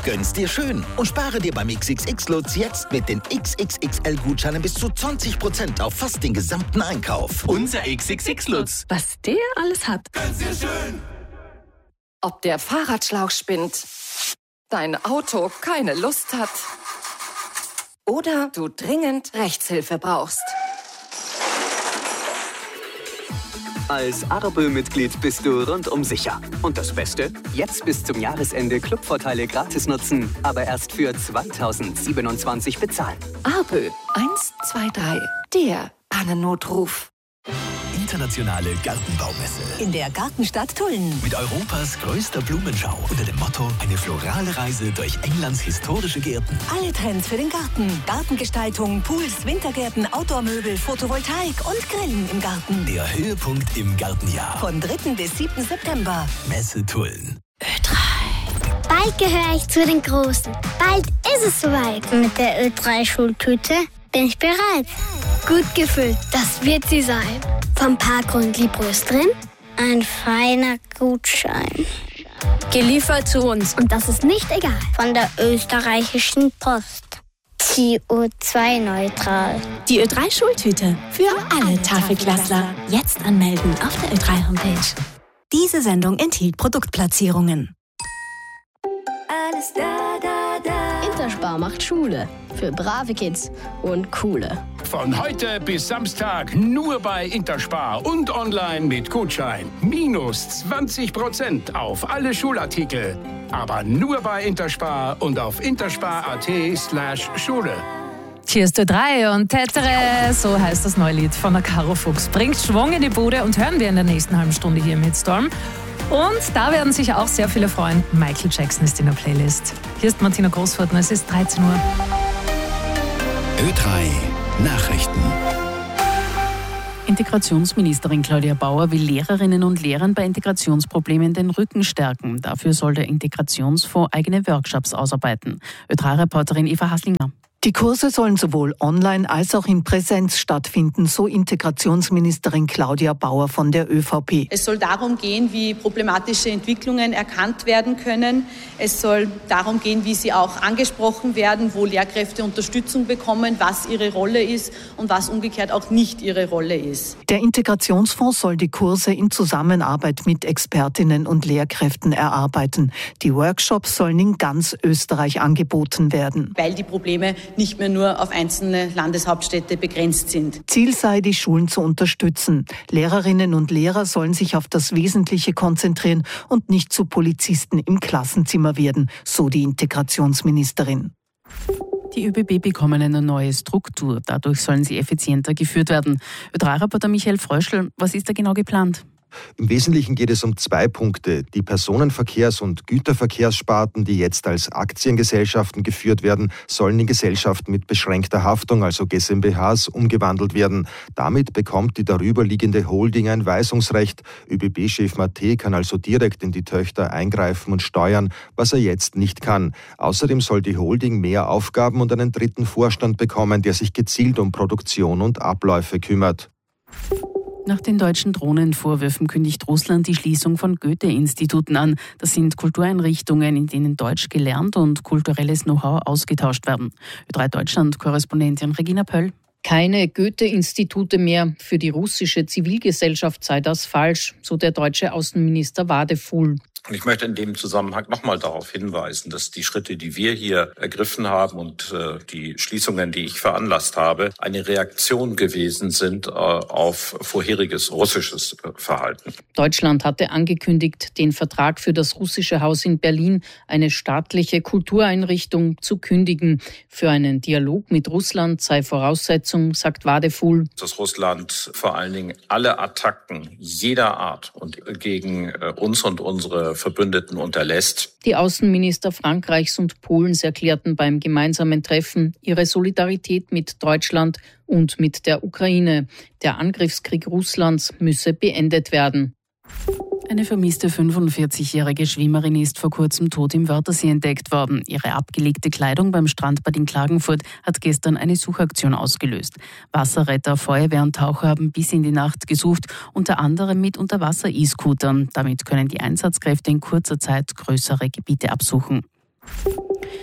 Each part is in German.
Gönn's dir schön und spare dir beim XXX-Lutz jetzt mit den XXXL-Gutscheinen bis zu 20% auf fast den gesamten Einkauf. Unser XXX-Lutz. Was der alles hat. Gönn's dir schön. Ob der Fahrradschlauch spinnt, dein Auto keine Lust hat oder du dringend Rechtshilfe brauchst. Als ARBÖ-Mitglied bist du rundum sicher. Und das Beste? Jetzt bis zum Jahresende Clubvorteile gratis nutzen, aber erst für 2027 bezahlen. ARBÖ 123, der Pannennotruf. Internationale Gartenbaumesse. In der Gartenstadt Tulln. Mit Europas größter Blumenschau unter dem Motto eine florale Reise durch Englands historische Gärten. Alle Trends für den Garten. Gartengestaltung, Pools, Wintergärten, Outdoor-Möbel, Photovoltaik und Grillen im Garten. Der Höhepunkt im Gartenjahr. Von 3. bis 7. September. Messe Tulln. Ö3. Bald gehöre ich zu den Großen. Bald ist es soweit. Mit der Ö3-Schultüte bin ich bereit. Gut gefüllt, das wird sie sein. Vom Parkgrund Liebros drin, ein feiner Gutschein. Geliefert zu uns. Und das ist nicht egal. Von der österreichischen Post. CO2-neutral. Die Ö3-Schultüte für alle Tafelklassler. Jetzt anmelden auf der Ö3-Homepage. Diese Sendung enthielt Produktplatzierungen. Alles da, da, da. Interspar macht Schule für brave Kids und coole. Von heute bis Samstag nur bei Interspar und online mit Gutschein. Minus 20% auf alle Schulartikel. Aber nur bei Interspar und auf interspar.at/Schule. Cheers to 3 und Tetere, so heißt das neue Lied von der Caro Fuchs. Bringt Schwung in die Bude und hören wir in der nächsten halben Stunde hier im Hitstorm. Und da werden sich auch sehr viele freuen. Michael Jackson ist in der Playlist. Hier ist Martina Großviertel, es ist 13 Uhr. Ö3 Nachrichten. Integrationsministerin Claudia Bauer will Lehrerinnen und Lehrern bei Integrationsproblemen den Rücken stärken. Dafür soll der Integrationsfonds eigene Workshops ausarbeiten. Ö3-Reporterin Eva Haslinger. Die Kurse sollen sowohl online als auch in Präsenz stattfinden, so Integrationsministerin Claudia Bauer von der ÖVP. Es soll darum gehen, wie problematische Entwicklungen erkannt werden können. Es soll darum gehen, wie sie auch angesprochen werden, wo Lehrkräfte Unterstützung bekommen, was ihre Rolle ist und was umgekehrt auch nicht ihre Rolle ist. Der Integrationsfonds soll die Kurse in Zusammenarbeit mit Expertinnen und Lehrkräften erarbeiten. Die Workshops sollen in ganz Österreich angeboten werden. Weil die Probleme nicht mehr nur auf einzelne Landeshauptstädte begrenzt sind. Ziel sei, die Schulen zu unterstützen. Lehrerinnen und Lehrer sollen sich auf das Wesentliche konzentrieren und nicht zu Polizisten im Klassenzimmer werden, so die Integrationsministerin. Die ÖBB bekommen eine neue Struktur. Dadurch sollen sie effizienter geführt werden. Ö3-Reporter Michael Fröschl, was ist da genau geplant? Im Wesentlichen geht es um 2 Punkte. Die Personenverkehrs- und Güterverkehrssparten, die jetzt als Aktiengesellschaften geführt werden, sollen in Gesellschaften mit beschränkter Haftung, also GmbHs, umgewandelt werden. Damit bekommt die darüberliegende Holding ein Weisungsrecht. ÖBB-Chef Maté kann also direkt in die Töchter eingreifen und steuern, was er jetzt nicht kann. Außerdem soll die Holding mehr Aufgaben und einen dritten Vorstand bekommen, der sich gezielt um Produktion und Abläufe kümmert. Nach den deutschen Drohnenvorwürfen kündigt Russland die Schließung von Goethe-Instituten an. Das sind Kultureinrichtungen, in denen Deutsch gelernt und kulturelles Know-how ausgetauscht werden. Ö3 Deutschland-Korrespondentin Regina Pöll. Keine Goethe-Institute mehr. Für die russische Zivilgesellschaft sei das falsch, so der deutsche Außenminister Wadefuhl. Und ich möchte in dem Zusammenhang nochmal darauf hinweisen, dass die Schritte, die wir hier ergriffen haben und die Schließungen, die ich veranlasst habe, eine Reaktion gewesen sind auf vorheriges russisches Verhalten. Deutschland hatte angekündigt, den Vertrag für das russische Haus in Berlin, eine staatliche Kultureinrichtung, zu kündigen. Für einen Dialog mit Russland sei Voraussetzung, sagt Wadefuhl, dass Russland vor allen Dingen alle Attacken jeder Art und gegen uns und unsere Verbündeten unterlässt. Die Außenminister Frankreichs und Polens erklärten beim gemeinsamen Treffen ihre Solidarität mit Deutschland und mit der Ukraine. Der Angriffskrieg Russlands müsse beendet werden. Eine vermisste 45-jährige Schwimmerin ist vor kurzem tot im Wörthersee entdeckt worden. Ihre abgelegte Kleidung beim Strandbad in Klagenfurt hat gestern eine Suchaktion ausgelöst. Wasserretter, Feuerwehr und Taucher haben bis in die Nacht gesucht, unter anderem mit Unterwasser-E-Scootern. Damit können die Einsatzkräfte in kurzer Zeit größere Gebiete absuchen.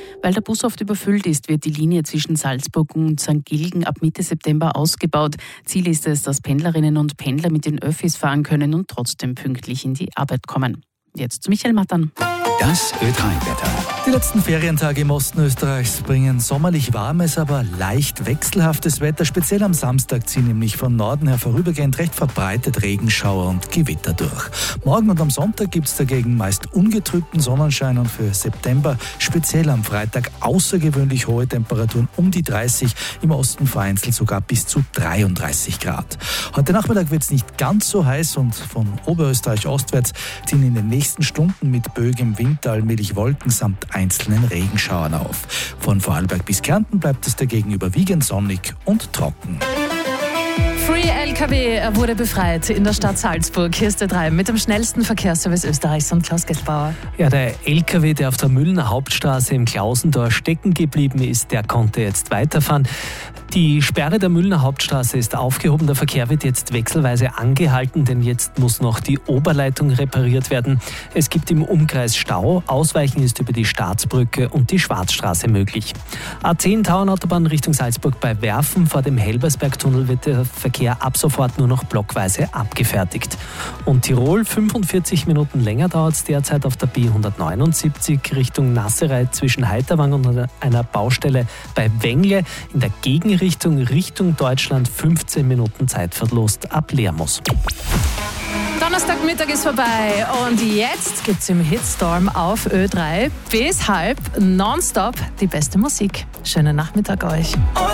Weil der Bus oft überfüllt ist, wird die Linie zwischen Salzburg und St. Gilgen ab Mitte September ausgebaut. Ziel ist es, dass Pendlerinnen und Pendler mit den Öffis fahren können und trotzdem pünktlich in die Arbeit kommen. Jetzt zu Michael Mattern. Das Ö3-Wetter. Die letzten Ferientage im Osten Österreichs bringen sommerlich warmes, aber leicht wechselhaftes Wetter. Speziell am Samstag ziehen nämlich von Norden her vorübergehend recht verbreitet Regenschauer und Gewitter durch. Morgen und am Sonntag gibt es dagegen meist ungetrübten Sonnenschein und für September speziell am Freitag außergewöhnlich hohe Temperaturen um die 30, im Osten vereinzelt sogar bis zu 33 Grad. Heute Nachmittag wird es nicht ganz so heiß und von Oberösterreich ostwärts ziehen in den nächsten Stunden mit Bögen im Wind allmählich Wolken samt einzelnen Regenschauern auf. Von Vorarlberg bis Kärnten bleibt es dagegen überwiegend sonnig und trocken. Free LKW wurde befreit in der Stadt Salzburg. Hier ist der 3 mit dem schnellsten Verkehrsservice Österreichs und Klaus Geldbauer. Ja, der LKW, der auf der Müllner Hauptstraße im Klausentor stecken geblieben ist, der konnte jetzt weiterfahren. Die Sperre der Müllner Hauptstraße ist aufgehoben. Der Verkehr wird jetzt wechselweise angehalten, denn jetzt muss noch die Oberleitung repariert werden. Es gibt im Umkreis Stau. Ausweichen ist über die Staatsbrücke und die Schwarzstraße möglich. A10 Tauernautobahn Richtung Salzburg bei Werfen. Vor dem Helbersbergtunnel wird der Verkehr ab sofort nur noch blockweise abgefertigt. Und Tirol, 45 Minuten länger dauert es derzeit auf der B179 Richtung Nassereit zwischen Heiterwang und einer Baustelle bei Wengle. In der Gegenrichtung Richtung Deutschland 15 Minuten Zeit verlost ab Lermoos. Donnerstagmittag ist vorbei und jetzt gibt's im Hitstorm auf Ö3 bis halb nonstop die beste Musik. Schönen Nachmittag euch.